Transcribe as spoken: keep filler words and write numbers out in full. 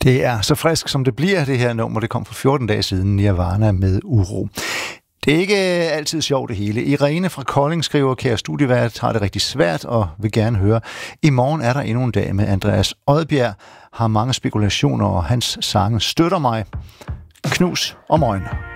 Det er så frisk, som det bliver, det her nummer. Det kom for fjorten dage siden, Nirvana med Uro. Det er ikke altid sjovt det hele. Irene fra Kolding skriver, kære studievært, har det rigtig svært og vil gerne høre. I morgen er der endnu en dag med Andreas Odbjerg. Har mange spekulationer, og hans sange støtter mig. Knus og møgne.